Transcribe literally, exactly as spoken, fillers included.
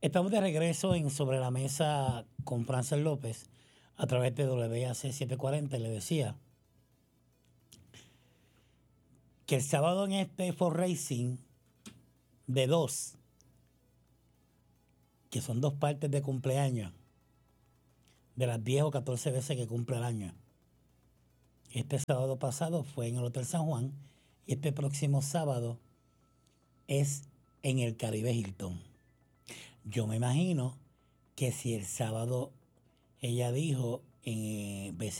Estamos de regreso en Sobre la Mesa con Frances López a través de W A C setecientos cuarenta. Le decía que el sábado en este For Racing de dos, que son dos partes de cumpleaños, de las diez o catorce veces que cumple el año. Este sábado pasado fue en el Hotel San Juan y este próximo sábado es en el Caribe Hilton. Yo me imagino que si el sábado ella dijo en